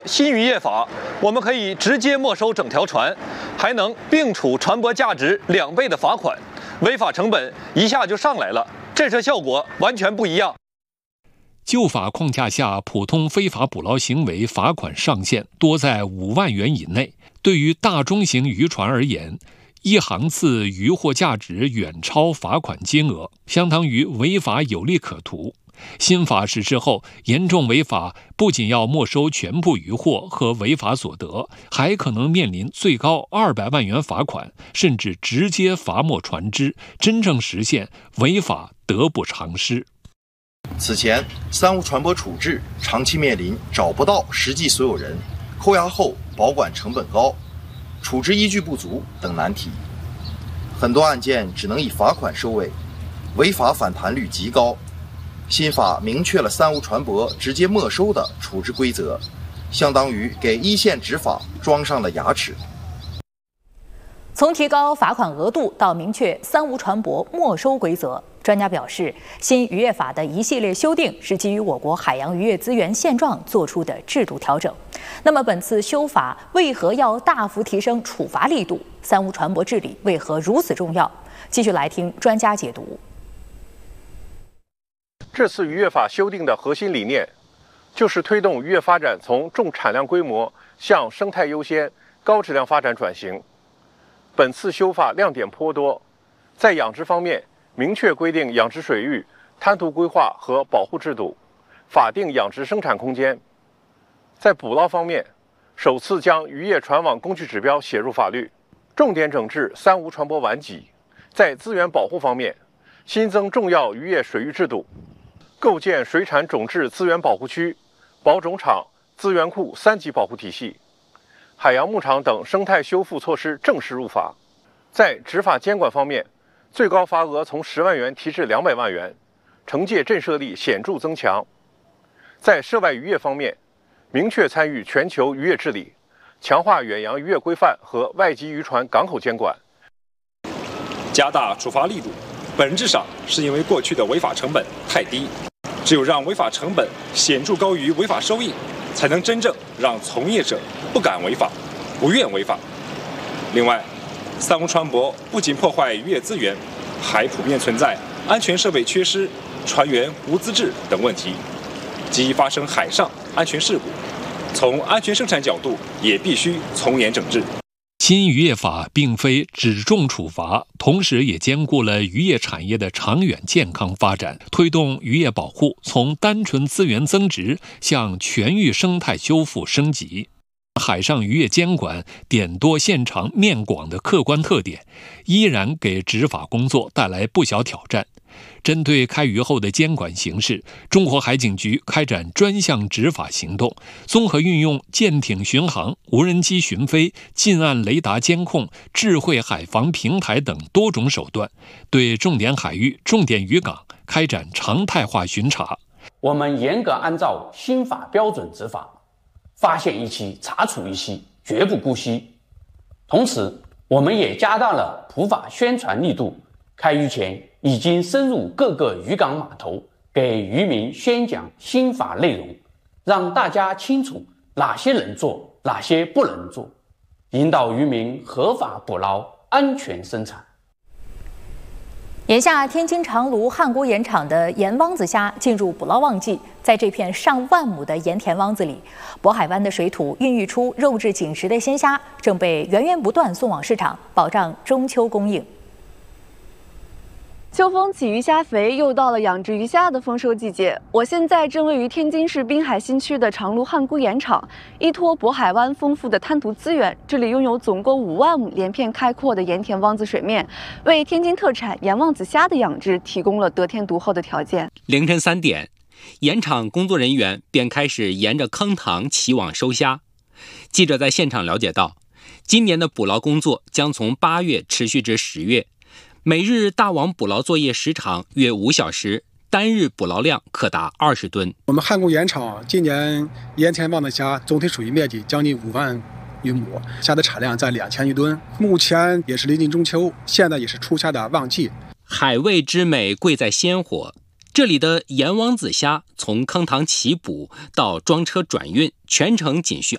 新渔业法，我们可以直接没收整条船，还能并处船舶价值2倍的罚款，违法成本一下就上来了，震慑效果完全不一样。 旧法框架下，普通非法捕捞行为罚款上限多在5万元以内。对于大中型渔船而言，一航次渔获价值远超罚款金额，相当于违法有利可图。新法实施后，严重违法不仅要没收全部渔获和违法所得，还可能面临最高200万元罚款，甚至直接罚没船只，真正实现违法得不偿失。 此前，三无船舶处置长期面临找不到实际所有人、扣押后保管成本高、处置依据不足等难题，很多案件只能以罚款收尾，违法反弹率极高。新法明确了三无船舶直接没收的处置规则，相当于给一线执法装上了牙齿。 从提高罚款额度到明确三无船舶没收规则，专家表示，新渔业法的一系列修订是基于我国海洋渔业资源现状做出的制度调整。那么，本次修法为何要大幅提升处罚力度？三无船舶治理为何如此重要？继续来听专家解读。 这次渔业法修订的核心理念，就是推动渔业发展从重产量规模向生态优先、高质量发展转型。本次修法亮点颇多，在养殖方面，明确规定养殖水域、滩涂规划和保护制度，法定养殖生产空间；在捕捞方面，首次将渔业船网工具指标写入法律，重点整治三无船舶顽疾；在资源保护方面，新增重要渔业水域制度，构建水产种质资源保护区、保种场、资源库3级保护体系，海洋牧场等生态修复措施正式入法。在执法监管方面，最高罚额从10万元提至200万元，惩戒震慑力显著增强。在涉外渔业方面，明确参与全球渔业治理，强化远洋渔业规范和外籍渔船港口监管， 加大处罚力度，本质上是因为过去的违法成本太低。只有让违法成本显著高于违法收益，才能真正让从业者不敢违法、不愿违法。另外，三无船舶不仅破坏渔业资源，还普遍存在安全设备缺失、船员无资质等问题，即发生海上安全事故。从安全生产角度，也必须从严整治。 新渔业法并非只重处罚，同时也兼顾了渔业产业的长远健康发展，推动渔业保护从单纯资源增值向全域生态修复升级。海上渔业监管点多线长面广的客观特点，依然给执法工作带来不小挑战。针对开渔后的监管形势，中国海警局开展专项执法行动，综合运用舰艇巡航、无人机巡飞、近岸雷达监控、智慧海防平台等多种手段，对重点海域、重点渔港开展常态化巡查。 我们严格按照新法标准执法，发现一期查处一期，绝不姑息。同时，我们也加大了普法宣传力度，开渔前已经深入各个渔港码头，给渔民宣讲新法内容，让大家清楚哪些能做，哪些不能做，引导渔民合法捕捞，安全生产。 眼下，天津长芦汉沽盐场的盐汪子虾进入捕捞旺季，在这片上万亩的盐田汪子里，渤海湾的水土孕育出肉质紧实的鲜虾，正被源源不断送往市场，保障中秋供应。 秋风起，鱼虾肥，又到了养殖鱼虾的丰收季节。我现在正位于天津市滨海新区的长芦汉沽盐场，依托渤海湾丰富的滩涂资源，这里拥有总共5万亩连片开阔的盐田汪子水面，为天津特产盐汪子虾的养殖提供了得天独厚的条件。 凌晨3点，盐场工作人员便开始沿着坑塘起网收虾。记者在现场了解到，今年的捕捞工作将从8月持续至10月。每日大网捕捞作业时长约5小时，单日捕捞量可达20吨。 我们汉沽盐场今年盐田汪子虾总体水域面积将近5万余亩，虾的产量在2000余吨。目前也是临近中秋，现在也是出虾的旺季。 海味之美贵在鲜活，这里的盐汪子虾从坑塘起捕到装车转运，全程仅需